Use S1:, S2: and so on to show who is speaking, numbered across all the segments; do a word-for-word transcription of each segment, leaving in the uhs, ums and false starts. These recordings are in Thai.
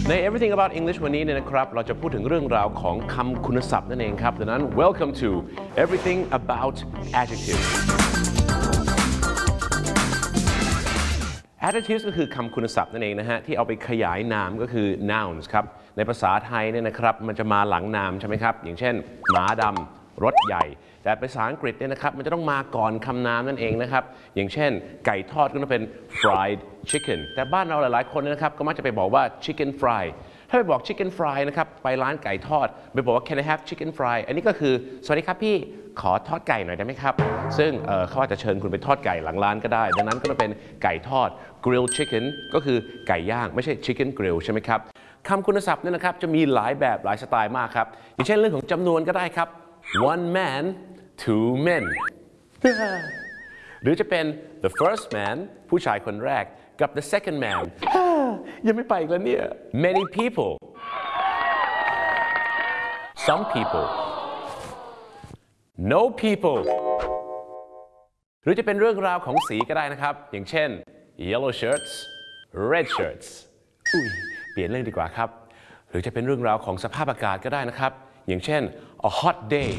S1: ใน Everything About English วันนี้เนี่ยนะครับเราจะพูดถึงเรื่องราวของคำคุณศัพท์นั่นเองครับดังนั้น Welcome to Everything About Adjectives Adjectives ก็คือคำคุณศัพท์นั่นเองนะฮะที่เอาไปขยายนามก็คือ nouns ครับในภาษาไทยเนี่ยนะครับมันจะมาหลังนามใช่ไหมครับอย่างเช่นหมาดำรถใหญ่แต่ภาษาอังกฤษเนี่ยนะครับมันจะต้องมาก่อนคำนามนั่นเองนะครับอย่างเช่นไก่ทอดก็ต้องเป็น fried chicken แต่บ้านเราหลายๆคนนะครับก็มักจะไปบอกว่า chicken fry ถ้าไปบอก chicken fry นะครับไปร้านไก่ทอดไปบอกว่า can I have chicken fry อันนี้ก็คือสวัสดีครับพี่ขอทอดไก่หน่อยได้ไหมครับซึ่ง เ, เขาอาจจะเชิญคุณไปทอดไก่หลังร้านก็ได้ดังนั้นก็จะเป็นไก่ทอด grilled chicken ก็คือไก่ย่างไม่ใช่ chicken grill ใช่ไหมครับคำคุณศัพท์เนี่ยนะครับจะมีหลายแบบหลายสไตล์มากครับอย่างเช่นเรื่องของจำนวนก็ได้ครับ one man two men หรือจะเป็น the first man ผู้ชายคนแรกกับ the second man ยังไม่ไปอีกแล้วเนี่ย many people some people no people หรือจะเป็นเรื่องราวของสีก็ได้นะครับอย่างเช่น yellow shirts red shirts อุ้ยเปลี่ยนเรื่องดีกว่าครับหรือจะเป็นเรื่องราวของสภาพอากาศก็ได้นะครับอย่างเช่น a hot day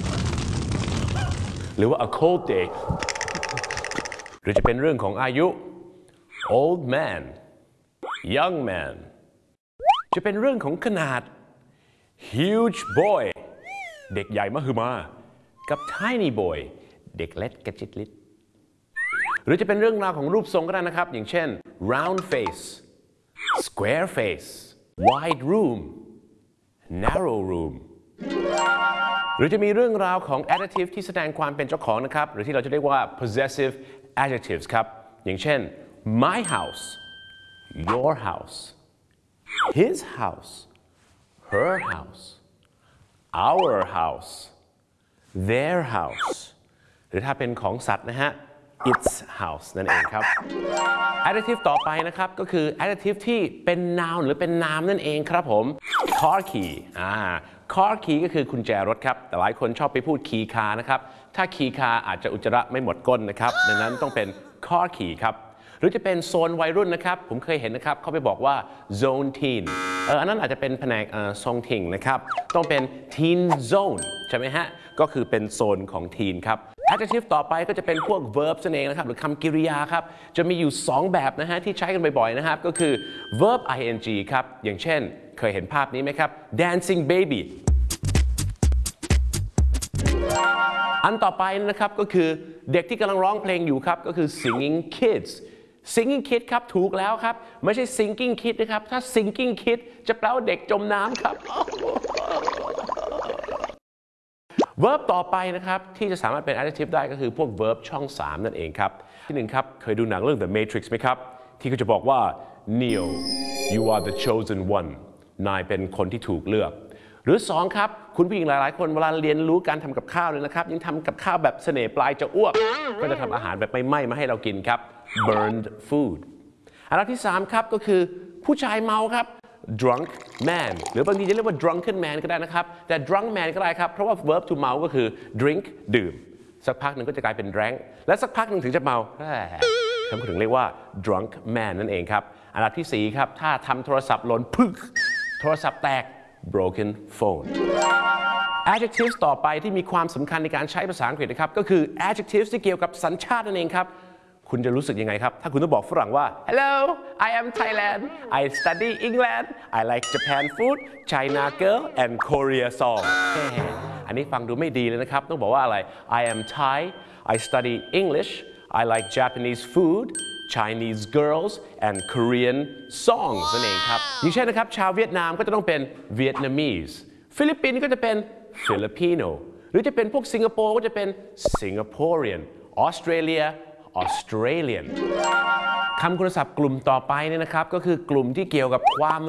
S1: หรือว่า a cold day หรือจะเป็นเรื่องของอายุ old man young man จะเป็นเรื่องของขนาด huge boy เด็กใหญ่มหึมากับ tiny boy เด็กเล็กกระจิตลิดหรือจะเป็นเรื่องราวของรูปทรงก็ได้นะครับอย่างเช่น round face square face wide room narrow room หรือจะมีเรื่องราวของ adjective ที่แสดงความเป็นเจ้าของนะครับหรือที่เราจะเรียกว่า possessive adjectives ครับอย่างเช่น my house your house his house her house our house their house หรือถ้าเป็นของสัตว์นะฮะ its house นั่นเองครับ adjective ต่อไปนะครับก็คือ adjective ที่เป็น noun หรือเป็นนามนั่นเองครับผม car key อ่า car key ก็คือกุญแจรถครับแต่หลายคนชอบไปพูด key car นะครับถ้า key car อาจจะอุจจาระไม่หมดก้นนะครับดังนั้นต้องเป็น car key ครับหรือจะเป็นโซนวัยรุ่นนะครับผมเคยเห็นนะครับเขาไปบอกว่า zone teen เอออันนั้นอาจจะเป็นแผนกทรงทิงนะครับต้องเป็น teen zone ใช่ไหมฮะก็คือเป็นโซนของ teen ครับ adjective ต่อไปก็จะเป็นพวก verbs นั่นเองนะครับหรือคำกริยาครับจะมีอยู่สองแบบนะฮะที่ใช้กันบ่อยๆนะครับก็คือ verb ing ครับอย่างเช่นเคยเห็นภาพนี้ไหมครับ dancing baby อันต่อไปนะครับก็คือเด็กที่กำลังร้องเพลงอยู่ครับก็คือ singing kids singing kid ครับถูกแล้วครับไม่ใช่ sinking kid นะครับถ้า sinking kid จะแปลว่าเด็กจมน้ำครับ verb ต่อไปนะครับที่จะสามารถเป็น adjective ได้ก็คือพวก verb ช่องสามนั่นเองครับที่หนึ่งครับเคยดูหนังเรื่อง The Matrix ไหมครับที่เขาจะบอกว่า Neo you are the chosen one นายเป็นคนที่ถูกเลือกหรือสองครับคุณผู้หญิงหลายๆคนเวลาเรียนรู้การทำกับข้าวเลยนะครับยังทำกับข้าวแบบเสน่ห์ปลายจะอ้วกก็จะทำอาหารแบบไม่ไหม้มาให้เรากินครับ burned food อันที่สามครับก็คือผู้ชายเมาครับ drunk man หรือบางทีจะเรียกว่า drunken man ก็ได้นะครับแต่ drunk man ก็ได้ครับเพราะว่า verb to เมาก็คือ drink ดื่มสักพักหนึ่งก็จะกลายเป็น drank และสักพักหนึ่งถึงจะเมาเขาถึงเรียกว่า drunk man นั่นเองครับอันดับที่สี่ครับถ้าทำโทรศัพท์หล่นพึกโทรศัพท์แตก broken phone adjectives ต่อไปที่มีความสำคัญในการใช้ภาษาอังกฤษนะครับก็คือ adjectives ที่เกี่ยวกับสัญชาตินั่นเองครับคุณจะรู้สึกยังไงครับถ้าคุณต้องบอกฝรั่งว่า Hello I am Thailand I study England I like Japan food China girl and Korea song อันนี้ฟังดูไม่ดีเลยนะครับต้องบอกว่าอะไร I am Thai I study English I like Japanese food Chinese girls and Korean songs นั่นเองครับอย่างเช่นนะครับชาวเวียดนามก็จะต้องเป็น Vietnamese ฟิลิปปินส์ก็จะเป็น Filipino หรือจะเป็นพวกสิงคโปร์ก็จะเป็น Singaporean ออสเตรเลีย Australian คำคุณศัพท์กลุ่มต่อไปเนี่ยนะครับก็คือกลุ่มที่เกี่ยวกับความ